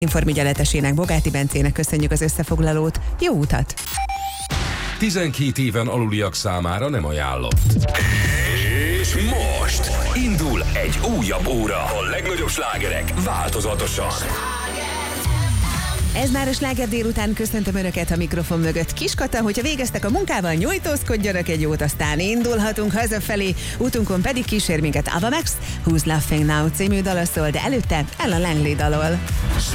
Informügyeletesének, Bogáti Bencének köszönjük az összefoglalót. Jó utat! 12 éven aluliak számára nem ajánlott. És most indul egy újabb óra. A legnagyobb slágerek változatosan. Ez már a Sláger délután, köszöntöm Önöket a mikrofon mögött. Kiskata, hogyha végeztek a munkával, nyújtózkodjanak egy jót, aztán indulhatunk hazafelé. Útunkon pedig kísér minket Ava Max, Who's Laughing Now című dala szól, de előtte Ella Langley dalol.